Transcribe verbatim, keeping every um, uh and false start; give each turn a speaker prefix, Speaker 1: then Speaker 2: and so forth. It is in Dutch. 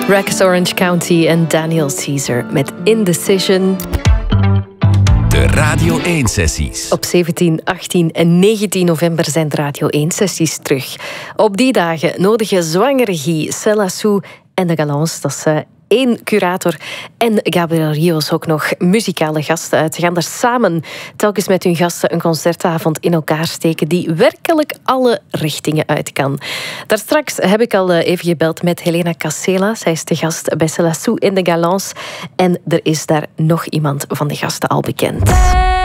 Speaker 1: Rex Orange County en Daniel Caesar met Indecision.
Speaker 2: De Radio één-sessies.
Speaker 1: Op zeventien, achttien en negentien november zijn de Radio één-sessies terug. Op die dagen nodigen zwangere Guy, Céla Sou en de Galants, dat is uh, één curator, en Gabriel Rios ook nog muzikale gasten uit. Ze gaan er samen telkens met hun gasten een concertavond in elkaar steken die werkelijk alle richtingen uit kan. Daarstraks heb ik al even gebeld met Helena Casela. Zij is de gast bij Céla Sou in de Galants. En er is daar nog iemand van de gasten al bekend.